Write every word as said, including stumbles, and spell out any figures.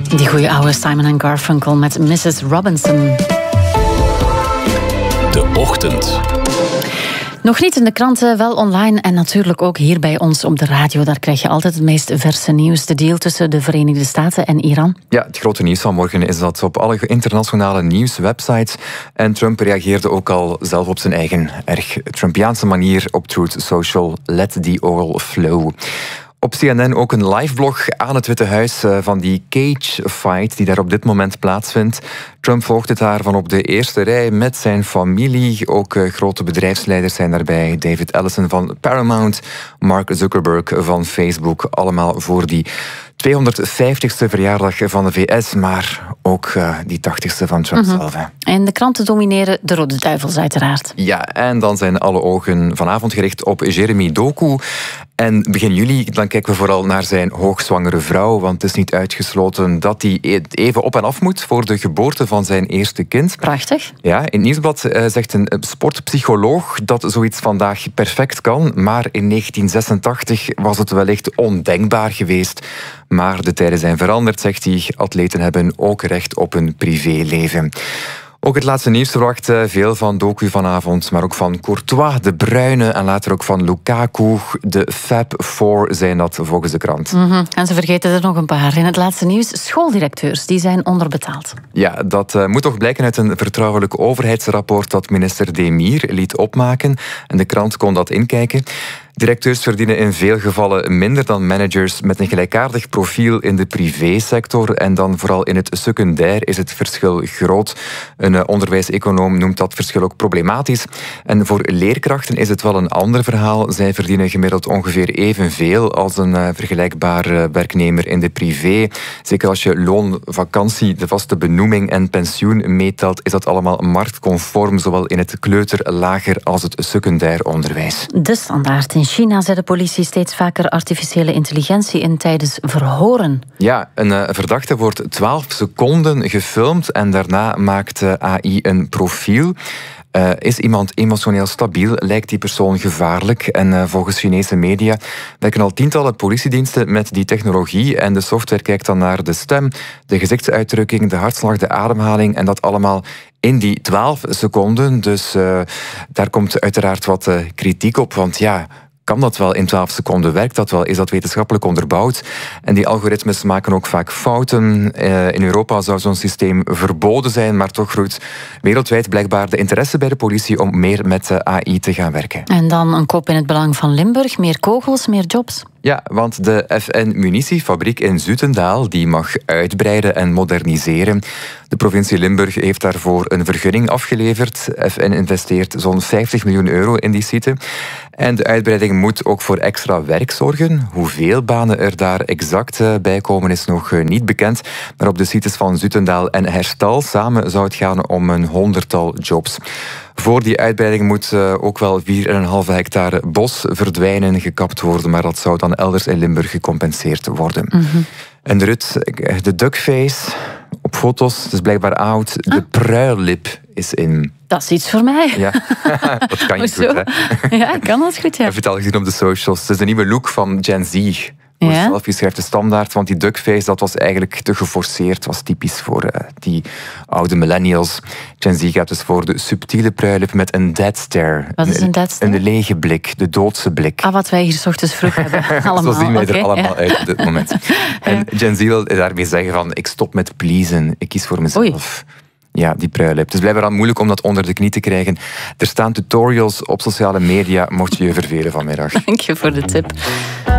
Die goeie oude Simon en Garfunkel met missus Robinson. De Ochtend. Nog niet in de kranten, wel online en natuurlijk ook hier bij ons op de radio. Daar krijg je altijd het meest verse nieuws. De deal tussen de Verenigde Staten en Iran. Ja, het grote nieuws van morgen is dat op alle internationale nieuwswebsites. En Trump reageerde ook al zelf op zijn eigen erg Trumpiaanse manier op Truth Social. Let the oil flow. Op C N N ook een liveblog aan het Witte Huis van die cage fight die daar op dit moment plaatsvindt. Trump volgt het daar van op de eerste rij met zijn familie. Ook uh, grote bedrijfsleiders zijn daarbij. David Ellison van Paramount, Mark Zuckerberg van Facebook. Allemaal voor die tweehonderdvijftigste verjaardag van de V S, maar ook uh, die tachtigste van Trump mm-hmm. zelf. Hè. En de kranten domineren de Rode Duivels uiteraard. Ja, en dan zijn alle ogen vanavond gericht op Jeremy Doku. En begin juli, dan kijken we vooral naar zijn hoogzwangere vrouw, want het is niet uitgesloten dat hij even op en af moet voor de geboorte van zijn eerste kind. Prachtig. Ja, in het Nieuwsblad uh, zegt een sportpsycholoog dat zoiets vandaag perfect kan, maar in negentien zesentachtig was het wellicht ondenkbaar geweest. Maar de tijden zijn veranderd, zegt hij. Atleten hebben ook recht op een privéleven. Ook het laatste nieuws verwacht veel van Doku vanavond, maar ook van Courtois, De Bruyne en later ook van Lukaku. De Fab Four zijn dat volgens de krant. Mm-hmm. En ze vergeten er nog een paar. In het laatste nieuws, schooldirecteurs die zijn onderbetaald. Ja, dat uh, moet toch blijken uit een vertrouwelijk overheidsrapport dat minister Demir liet opmaken. En de krant kon dat inkijken. Directeurs verdienen in veel gevallen minder dan managers met een gelijkaardig profiel in de privésector. En dan vooral in het secundair is het verschil groot. Een onderwijseconoom noemt dat verschil ook problematisch. En voor leerkrachten is het wel een ander verhaal. Zij verdienen gemiddeld ongeveer evenveel als een uh, vergelijkbare werknemer in de privé. Zeker als je loon, vakantie, de vaste benoeming en pensioen meetelt, is dat allemaal marktconform, zowel in het kleuter, lager als het secundair onderwijs. De standaard in China zet de politie steeds vaker artificiële intelligentie in tijdens verhoren. Ja, een uh, verdachte wordt twaalf seconden gefilmd en daarna maakt uh, A I een profiel. Uh, is iemand emotioneel stabiel? Lijkt die persoon gevaarlijk? En uh, volgens Chinese media werken al tientallen politiediensten met die technologie. En de software kijkt dan naar de stem, de gezichtsuitdrukking, de hartslag, de ademhaling. En dat allemaal in die twaalf seconden. Dus uh, daar komt uiteraard wat uh, kritiek op. Want ja, kan dat wel in twaalf seconden? Werkt dat wel? Is dat wetenschappelijk onderbouwd? En die algoritmes maken ook vaak fouten. Uh, in Europa zou zo'n systeem verboden zijn, maar toch groeit wereldwijd blijkbaar de interesse bij de politie om meer met uh, A I te gaan werken. En dan een kop in het belang van Limburg. Meer kogels, meer jobs. Ja, want de F N-munitiefabriek in Zutendaal die mag uitbreiden en moderniseren. De provincie Limburg heeft daarvoor een vergunning afgeleverd. F N investeert zo'n vijftig miljoen euro in die site. En de uitbreiding moet ook voor extra werk zorgen. Hoeveel banen er daar exact bij komen is nog niet bekend. Maar op de sites van Zutendaal en Herstal samen zou het gaan om een honderdtal jobs. Voor die uitbreiding moet ook wel vier komma vijf hectare bos verdwijnen, gekapt worden, maar dat zou dan elders in Limburg gecompenseerd worden. Mm-hmm. En Rut, de duckface op foto's, het is blijkbaar oud. De ah. pruillip is in. Dat is iets voor mij. Ja, dat kan je goed, hè? Ja, ik kan dat goed, ja. Heb je het al gezien op de socials? Het is de nieuwe look van Gen Z. Voor ja. selfie schrijft de standaard, want die duckface dat was eigenlijk te geforceerd, was typisch voor uh, die oude millennials. Gen Z gaat dus voor de subtiele pruilip met een dead stare. Wat is een dead stare? Een lege blik, de doodse blik. Ah, wat wij hier 's ochtends vroeg hebben. Allemaal. Zo zien wij okay, er allemaal ja. uit op dit moment. En Gen Z wil daarmee zeggen van, ik stop met pleasen, ik kies voor mezelf. Oei. Ja, die pruilip. Het is blijkbaar dan moeilijk om dat onder de knie te krijgen. Er staan tutorials op sociale media, mocht je je vervelen vanmiddag. Dank je voor de tip.